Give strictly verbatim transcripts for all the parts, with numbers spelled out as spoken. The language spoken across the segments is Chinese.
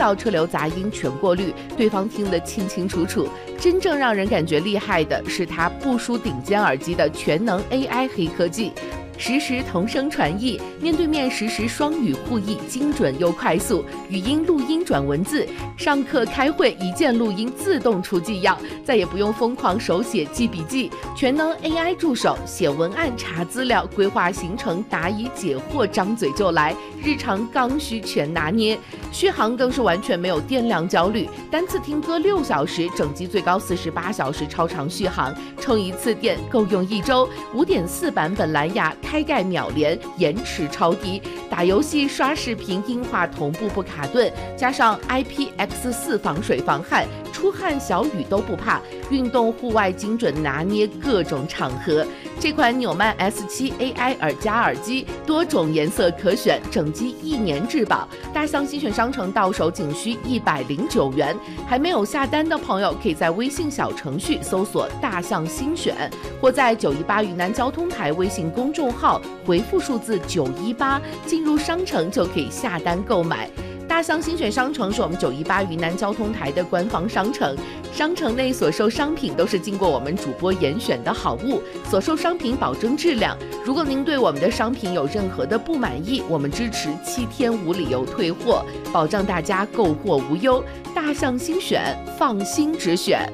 效车流杂音全过滤，对方听得清清楚楚。真正让人感觉厉害的是它不输顶尖耳机的全能 A I 黑科技。实时同声传译，面对面实时双语互译，精准又快速，语音录音转文字，上课开会一键录音自动出记样，再也不用疯狂手写记笔记，全能 A I 助手写文案、查资料、规划行程、答疑解惑，张嘴就来，日常刚需全拿捏。续航更是完全没有电量焦虑，单次听歌六小时，整机最高四十八小时超长续航，充一次电够用一周。五点四版本蓝牙开盖秒连，延迟超低，打游戏、刷视频音画同步不卡顿，加上 I P X 四 防水防汗，出汗小雨都不怕，运动户外精准拿捏各种场合。这款纽曼 S 七 A I 耳夹耳机多种颜色可选，整机一年质保。大象新选商城到手仅需一百零九元，还没有下单的朋友可以在微信小程序搜索大象新选，或在九一八云南交通台微信公众号回复数字九一八，进入商城就可以下单购买。大象新选商城是我们九一八云南交通台的官方商城，商城内所售商品都是经过我们主播严选的好物，所售商品保证质量。如果您对我们的商品有任何的不满意，我们支持七天无理由退货，保障大家购货无忧。大象新选，放心直选。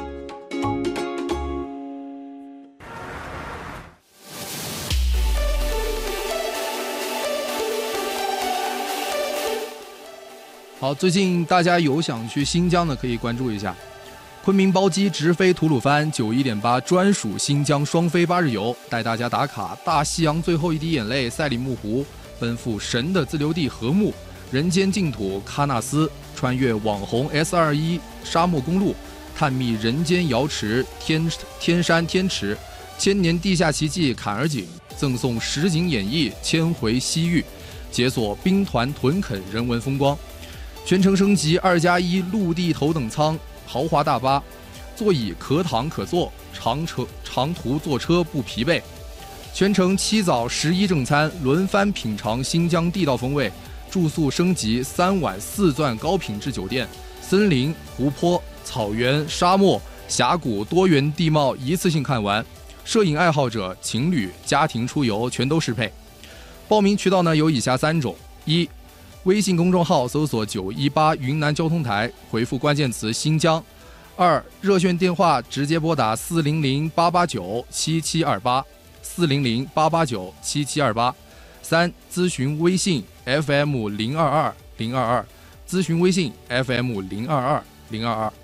好，最近大家有想去新疆的可以关注一下，昆明包机直飞吐鲁番，九一点八专属新疆双飞八日游，带大家打卡大西洋最后一滴眼泪赛里木湖，奔赴神的自留地禾木，人间净土喀纳斯，穿越网红 S 二十一 沙漠公路，探秘人间瑶池天天山天池，千年地下奇迹坎儿井，赠送实景演绎千回西域，解锁兵团屯垦人文风光。全程升级二加一陆地头等舱豪华大巴，座椅可躺可坐，长车长途坐车不疲惫。全程七早十一正餐，轮番品尝新疆地道风味。住宿升级三晚四钻高品质酒店，森林、湖泊、草原、沙漠、峡谷多元地貌一次性看完。摄影爱好者、情侣、家庭出游全都适配。报名渠道呢有以下三种：一、微信公众号搜索九一八云南交通台，回复关键词新疆。二、热线电话直接拨打四零零八八九七七二八，四零零八八九七七二八。三、咨询微信 F M 零二二零二二，咨询微信 F M 零二二零二二。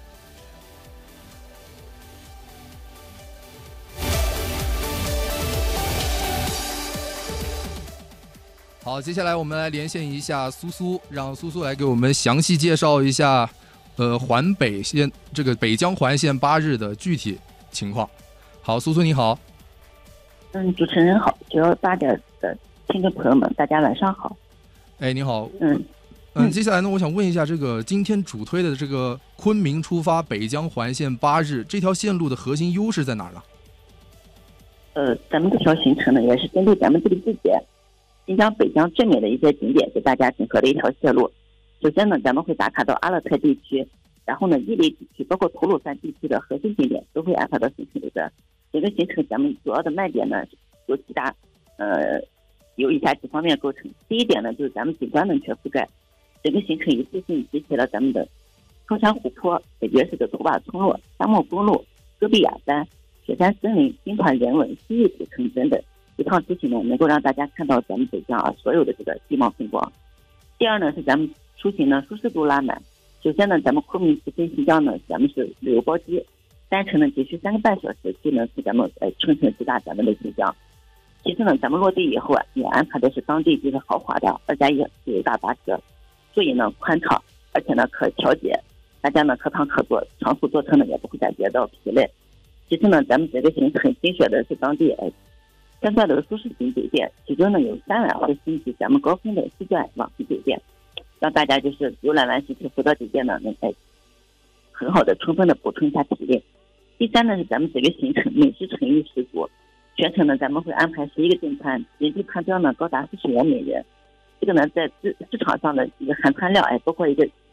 好，接下来我们来连线一下苏苏，让苏苏来给我们详细介绍一下，呃，环北线这个北疆环线八日的具体情况。好，苏苏你好。 嗯，主持人好，九幺八点的听众朋友们，大家晚上好。 哎，你好。 嗯嗯，接下来呢，我想问一下，这个今天主推的这个昆明出发北疆环线八日这条线路的核心优势在哪儿呢？ 呃，咱们这条行程呢，也是针对咱们这个季节。新疆北疆最美的一些景点给大家整合的一条线路。首先呢，咱们会打卡到阿勒泰地区，然后呢，伊犁地区包括吐鲁番地区的核心景点都会安排到行程里边。整个行程咱们主要的卖点呢有几大，呃，有以下几方面构成。第一点呢，就是咱们景观能全覆盖，整个行程一次性集齐了咱们的高山湖泊、北原始的图瓦村落、沙漠公路、戈壁雅山、雪山森林、兵团人文、西域古城等等。一趟出行呢，能够让大家看到咱们北疆啊所有的这个地貌风光。第二呢，是咱们出行呢舒适度拉满。首先呢，咱们昆明直飞新疆呢，咱们是旅游包机，单程呢只需三个半小时就能从咱们呃乘乘直达咱们的新疆。其次呢，咱们落地以后啊，也安排的是当地就是豪华的二加一自由大巴车，座椅呢宽敞，而且呢可调节，大家呢可躺可坐，长途坐车呢也不会感觉到疲累。其次呢，咱们整个行程精选的是当地呃三钻的舒适型酒店，其中呢有三晚会升级咱们高峰的四钻网型酒店，让大家就是游览完行程回到酒店呢，能哎很好的充分的补充一下体力。第三呢是咱们整个行程美食诚意十足，全程呢咱们会安排十一个正餐，人均餐标呢高达四十元每人。这个呢在市市场上的一个含餐量，哎，包括一个